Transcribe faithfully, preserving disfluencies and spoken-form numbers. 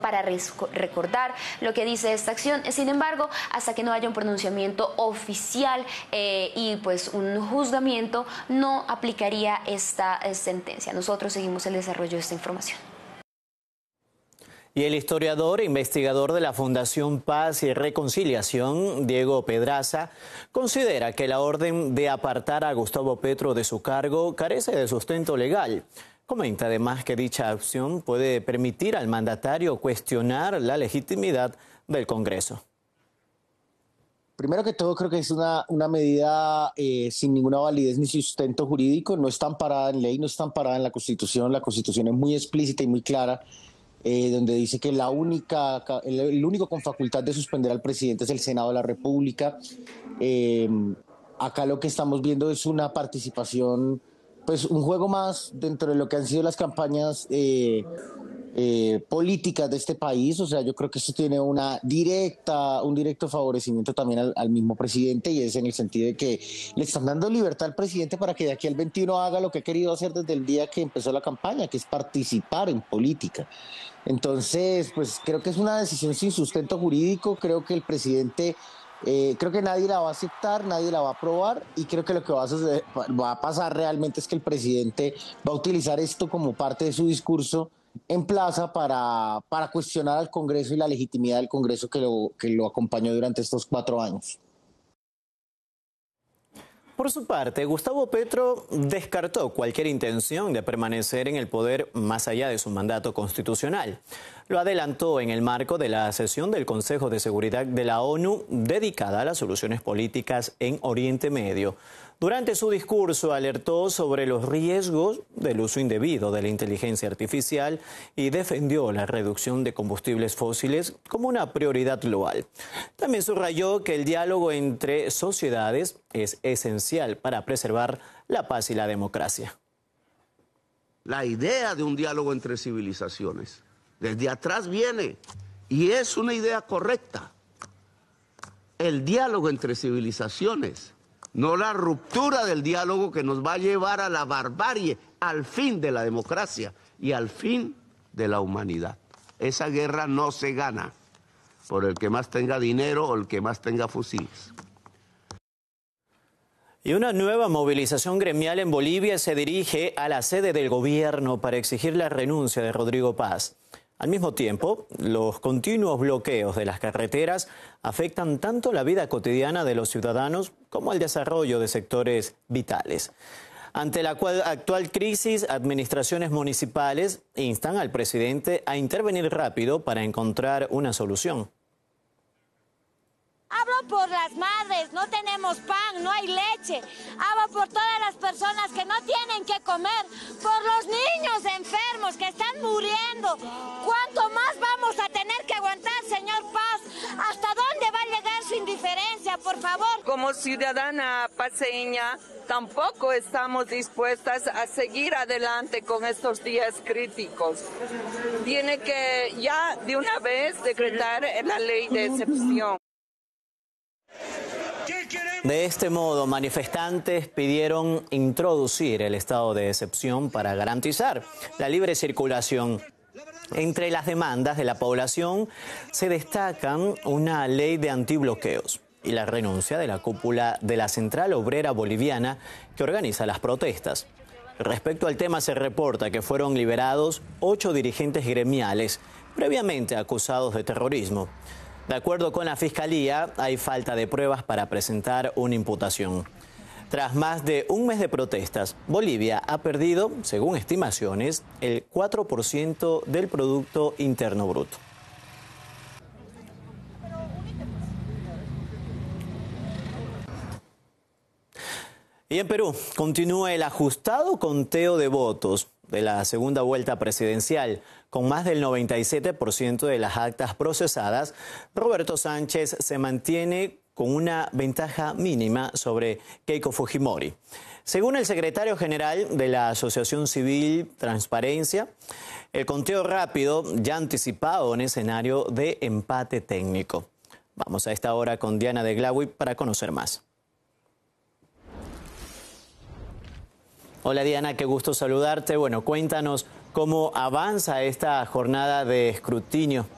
para recordar lo que dice esta acción. Sin embargo, hasta que no haya un pronunciamiento oficial eh, y pues un juzgamiento, no aplicaría esta eh, sentencia. Nosotros seguimos el desarrollo de esta información. Y el historiador e investigador de la Fundación Paz y Reconciliación, Diego Pedraza, considera que la orden de apartar a Gustavo Petro de su cargo carece de sustento legal. Comenta además que dicha acción puede permitir al mandatario cuestionar la legitimidad del Congreso. Primero que todo, creo que es una, una medida eh, sin ninguna validez ni sustento jurídico, no está amparada en ley, no está amparada en la Constitución. La Constitución es muy explícita y muy clara, eh, donde dice que la única, el, el único con facultad de suspender al presidente es el Senado de la República. Eh, acá lo que estamos viendo es una participación, pues un juego más dentro de lo que han sido las campañas eh, eh, políticas de este país. O sea, yo creo que esto tiene una directa, un directo favorecimiento también al, al mismo presidente, y es en el sentido de que le están dando libertad al presidente para que de aquí al veintiuno haga lo que ha querido hacer desde el día que empezó la campaña, que es participar en política. Entonces, pues creo que es una decisión sin sustento jurídico. Creo que el presidente... Eh, creo que nadie la va a aceptar, nadie la va a aprobar, y creo que lo que va a, suceder, va a pasar realmente es que el presidente va a utilizar esto como parte de su discurso en plaza para, para cuestionar al Congreso y la legitimidad del Congreso que lo, que lo acompañó durante estos cuatro años. Por su parte, Gustavo Petro descartó cualquier intención de permanecer en el poder más allá de su mandato constitucional. Lo adelantó en el marco de la sesión del Consejo de Seguridad de la ONU dedicada a las soluciones políticas en Oriente Medio. Durante su discurso alertó sobre los riesgos del uso indebido de la inteligencia artificial y defendió la reducción de combustibles fósiles como una prioridad global. También subrayó que el diálogo entre sociedades es esencial para preservar la paz y la democracia. La idea de un diálogo entre civilizaciones desde atrás viene, y es una idea correcta. El diálogo entre civilizaciones, no la ruptura del diálogo que nos va a llevar a la barbarie, al fin de la democracia y al fin de la humanidad. Esa guerra no se gana por el que más tenga dinero o el que más tenga fusiles. Y una nueva movilización gremial en Bolivia se dirige a la sede del gobierno para exigir la renuncia de Rodrigo Paz. Al mismo tiempo, los continuos bloqueos de las carreteras afectan tanto la vida cotidiana de los ciudadanos como el desarrollo de sectores vitales. Ante la actual crisis, administraciones municipales instan al presidente a intervenir rápido para encontrar una solución. Hablo por las madres, no tenemos pan, no hay leche. Hablo por todas las personas que no tienen que comer, por los niños enfermos que están muriendo. ¿Cuánto más vamos a tener que aguantar, señor Paz? ¿Hasta dónde va a llegar su indiferencia, por favor? Como ciudadana paceña, tampoco estamos dispuestas a seguir adelante con estos días críticos. Tiene que ya de una vez decretar la ley de excepción. De este modo, manifestantes pidieron introducir el estado de excepción para garantizar la libre circulación. Entre las demandas de la población se destacan una ley de antibloqueos y la renuncia de la cúpula de la Central Obrera Boliviana que organiza las protestas. Respecto al tema, se reporta que fueron liberados ocho dirigentes gremiales previamente acusados de terrorismo. De acuerdo con la Fiscalía, hay falta de pruebas para presentar una imputación. Tras más de un mes de protestas, Bolivia ha perdido, según estimaciones, el cuatro por ciento del Producto Interno Bruto. Y en Perú continúa el ajustado conteo de votos de la segunda vuelta presidencial. Con más del noventa y siete por ciento de las actas procesadas, Roberto Sánchez se mantiene con una ventaja mínima sobre Keiko Fujimori. Según el secretario general de la Asociación Civil Transparencia, el conteo rápido ya anticipaba un escenario de empate técnico. Vamos a esta hora con Diana de Glawi para conocer más. Hola Diana, qué gusto saludarte. Bueno, cuéntanos cómo avanza esta jornada de escrutinio